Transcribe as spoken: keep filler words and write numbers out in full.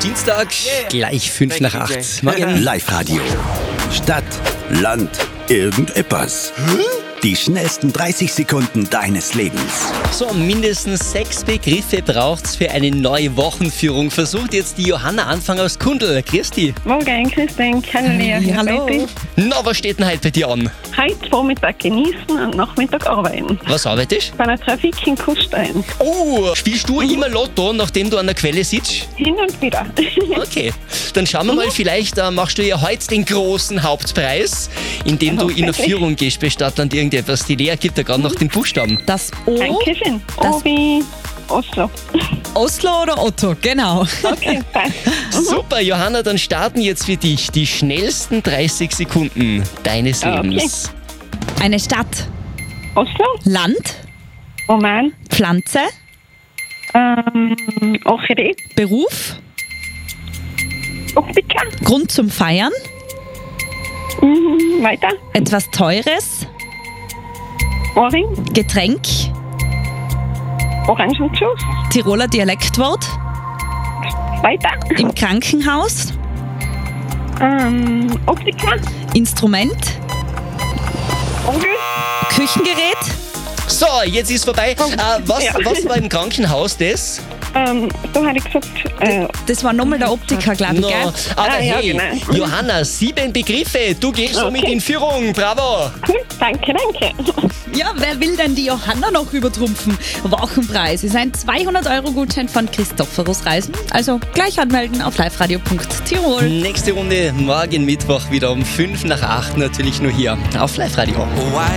Dienstag, gleich fünf nach acht. Morgen. Live-Radio. Stadt, Land, irgendetwas. Die schnellsten dreißig Sekunden deines Lebens. So, mindestens sechs Begriffe braucht's für eine neue Wochenführung. Versucht jetzt die Johanna Anfang aus Kundl. Grüß dich. Morgen, Christine, Halleluja. Ja, hallo. Na, was steht denn heute bei dir an? Heute Vormittag genießen und Nachmittag arbeiten. Was arbeitest du? Bei einer Trafik in Kufstein. Oh, spielst du immer Lotto, nachdem du an der Quelle sitzt? Hin und wieder. Okay, dann schauen wir mal, vielleicht äh, machst du ja heute den großen Hauptpreis, indem du in der Führung gehst bei Stadtland irgendetwas. Die Lea gibt ja gerade noch den Buchstaben. Das O. Dankeschön. Das- O wie Oslo. Oslo oder Otto, genau. Okay, passt. Super, Johanna, dann starten jetzt für dich die schnellsten dreißig Sekunden deines Okay. Lebens. Eine Stadt, Oslo, Land, Oman, Pflanze, ähm, Orchidee, Beruf, Optika, Grund zum Feiern, mhm, weiter, etwas Teures, Ohrring, Getränk, Orangenjuice, Tiroler Dialektwort, weiter, im Krankenhaus, ähm, Optika, Instrument, Orgel, Küchengerät, So, jetzt ist vorbei. Äh, was, Ja. was war im Krankenhaus das? ähm, so hatte ich gesagt, äh, das war nochmal der Optiker, glaube ich, No, gell? aber Ah, ja, hey, genau. Johanna, sieben Begriffe. Du gehst somit Okay. in Führung. Bravo. cool, danke, danke. Ja, wer will denn die Johanna noch übertrumpfen? Wochenpreis ist ein zweihundert Euro Gutschein von Christophorus Reisen. Also gleich anmelden auf liveradio punkt tirol. Nächste Runde morgen Mittwoch wieder um fünf nach acht. Natürlich nur hier auf Live Radio.